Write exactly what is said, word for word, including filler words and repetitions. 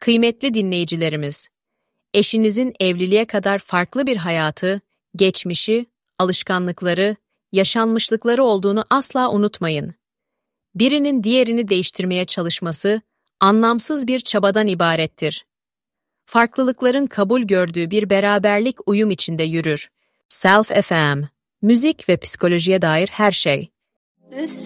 Kıymetli dinleyicilerimiz, eşinizin evliliğe kadar farklı bir hayatı, geçmişi, alışkanlıkları, yaşanmışlıkları olduğunu asla unutmayın. Birinin diğerini değiştirmeye çalışması, anlamsız bir çabadan ibarettir. Farklılıkların kabul gördüğü bir beraberlik uyum içinde yürür. Self F M, müzik ve psikolojiye dair her şey.